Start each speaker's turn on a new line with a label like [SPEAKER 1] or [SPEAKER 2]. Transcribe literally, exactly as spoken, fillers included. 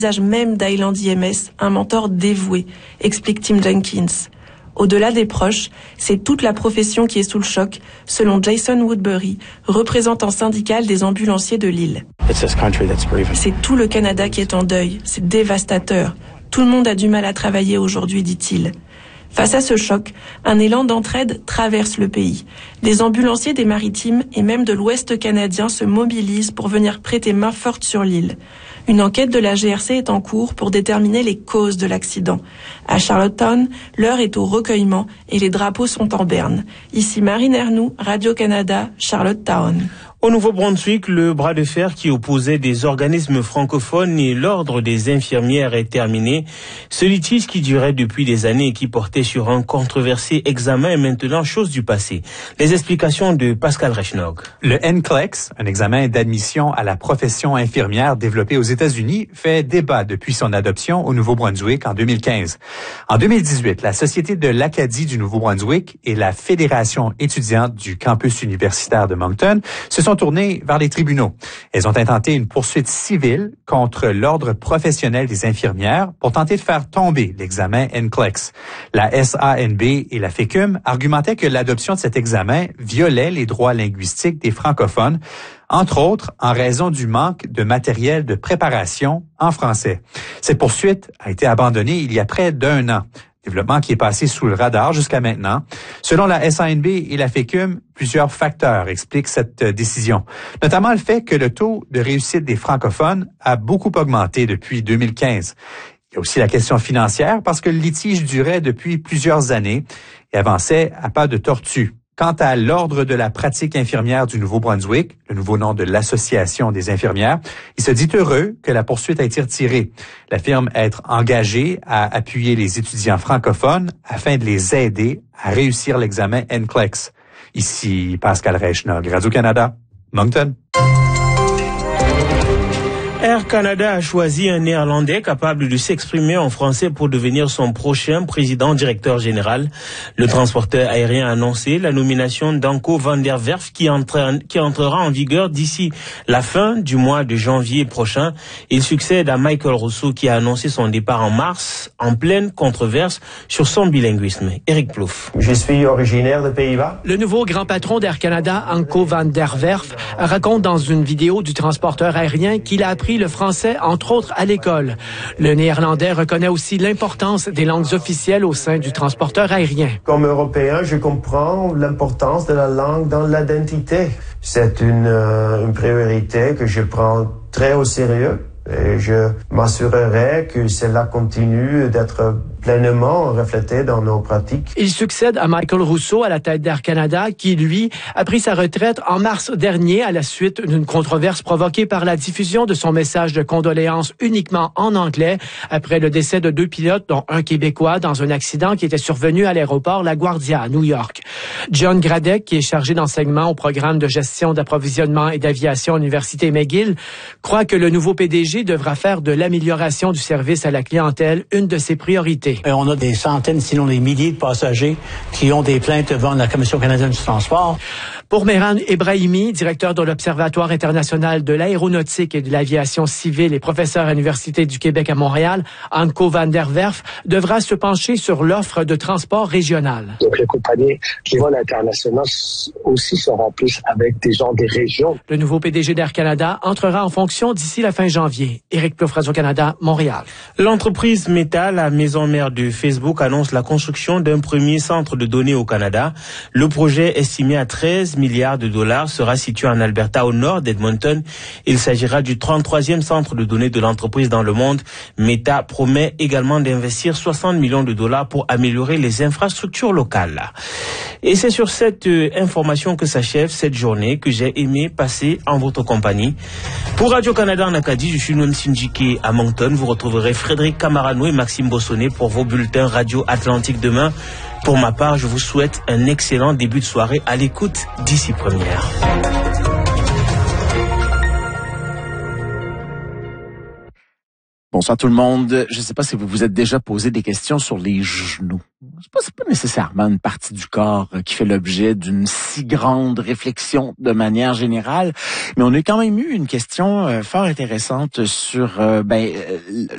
[SPEAKER 1] visage même d'Island I M S, un mentor dévoué, explique Tim Jenkins. Au-delà des proches, c'est toute la profession qui est sous le choc, selon Jason Woodbury, représentant syndical des ambulanciers de l'île. C'est tout le Canada qui est en deuil, c'est dévastateur. Tout le monde a du mal à travailler aujourd'hui, dit-il. Face à ce choc, un élan d'entraide traverse le pays. Des ambulanciers des Maritimes et même de l'Ouest canadien se mobilisent pour venir prêter main forte sur l'île. Une enquête de la G R C est en cours pour déterminer les causes de l'accident. À Charlottetown, l'heure est au recueillement et les drapeaux sont en berne. Ici Marine Ernoux, Radio-Canada, Charlottetown.
[SPEAKER 2] Au Nouveau-Brunswick, le bras de fer qui opposait des organismes francophones et l'ordre des infirmières est terminé. Ce litige qui durait depuis des années et qui portait sur un controversé examen est maintenant chose du passé. Les explications de Pascal Rechnog.
[SPEAKER 3] Le N C L E X, un examen d'admission à la profession infirmière développé aux États-Unis, fait débat depuis son adoption au Nouveau-Brunswick en deux mille quinze. En deux mille dix-huit, la Société de l'Acadie du Nouveau-Brunswick et la Fédération étudiante du campus universitaire de Moncton se sont tournées vers les tribunaux. Elles ont intenté une poursuite civile contre l'Ordre professionnel des infirmières pour tenter de faire tomber l'examen N C L E X. La S A N B et la F E C U M argumentaient que l'adoption de cet examen violait les droits linguistiques des francophones, entre autres en raison du manque de matériel de préparation en français. Cette poursuite a été abandonnée il y a près d'un an. Développement qui est passé sous le radar jusqu'à maintenant. Selon la S A N B et la F E C U M, plusieurs facteurs expliquent cette décision, notamment le fait que le taux de réussite des francophones a beaucoup augmenté depuis deux mille quinze. Il y a aussi la question financière parce que le litige durait depuis plusieurs années et avançait à pas de tortue. Quant à l'Ordre de la pratique infirmière du Nouveau-Brunswick, le nouveau nom de l'Association des infirmières, il se dit heureux que la poursuite ait été retirée. La firme être engagée à appuyer les étudiants francophones afin de les aider à réussir l'examen N C L E X. Ici Pascal Rechnog, Radio-Canada, Moncton.
[SPEAKER 2] Air Canada a choisi un Néerlandais capable de s'exprimer en français pour devenir son prochain président-directeur général. Le transporteur aérien a annoncé la nomination d'Anko van der Werf qui, entre, qui entrera en vigueur d'ici la fin du mois de janvier prochain. Il succède à Michael Rousseau qui a annoncé son départ en mars en pleine controverse sur son bilinguisme. Eric Plouffe.
[SPEAKER 4] Je suis originaire des Pays-Bas.
[SPEAKER 5] Le nouveau grand patron d'Air Canada, Anko van der Werf, raconte dans une vidéo du transporteur aérien qu'il a appris le français, entre autres, à l'école. Le néerlandais reconnaît aussi l'importance des langues officielles au sein du transporteur aérien.
[SPEAKER 4] Comme Européen, je comprends l'importance de la langue dans l'identité. C'est une, euh, une priorité que je prends très au sérieux et je m'assurerai que cela continue d'être pleinement reflété dans nos pratiques.
[SPEAKER 5] Il succède à Michael Rousseau à la tête d'Air Canada qui, lui, a pris sa retraite en mars dernier à la suite d'une controverse provoquée par la diffusion de son message de condoléances uniquement en anglais après le décès de deux pilotes, dont un Québécois, dans un accident qui était survenu à l'aéroport LaGuardia à New York. John Gradek, qui est chargé d'enseignement au programme de gestion d'approvisionnement et d'aviation à l'Université McGill, croit que le nouveau P D G devra faire de l'amélioration du service à la clientèle une de ses priorités.
[SPEAKER 6] On a des centaines, sinon des milliers de passagers qui ont des plaintes devant la Commission canadienne du transport.
[SPEAKER 5] Pour Mehran Ebrahimi, directeur de l'Observatoire international de l'aéronautique et de l'aviation civile et professeur à l'Université du Québec à Montréal, Anko van der Werf devra se pencher sur l'offre de transport régional.
[SPEAKER 7] Donc les compagnies qui volent internationales aussi se remplissent avec des gens des régions.
[SPEAKER 5] Le nouveau P D G d'Air Canada entrera en fonction d'ici la fin janvier. Éric Plouffe, Radio-Canada, Montréal.
[SPEAKER 2] L'entreprise Meta, la maison mère de Facebook, annonce la construction d'un premier centre de données au Canada. Le projet, estimé à treize milliards de dollars, sera situé en Alberta, au nord d'Edmonton. Il s'agira du trente-troisième centre de données de l'entreprise dans le monde. Meta promet également d'investir soixante millions de dollars pour améliorer les infrastructures locales. Et c'est sur cette euh, information que s'achève cette journée que j'ai aimé passer en votre compagnie. Pour Radio-Canada en Acadie, je suis Noam Sinjike à Moncton. Vous retrouverez Frédéric Camarano et Maxime Bossonnet pour vos bulletins Radio Atlantique demain. Pour ma part, je vous souhaite un excellent début de soirée à l'écoute d'ici première.
[SPEAKER 8] Bonsoir tout le monde. Je ne sais pas si vous vous êtes déjà posé des questions sur les genoux. C'est pas, c'est pas nécessairement une partie du corps qui fait l'objet d'une si grande réflexion de manière générale, mais on a quand même eu une question euh, fort intéressante sur euh, ben, euh,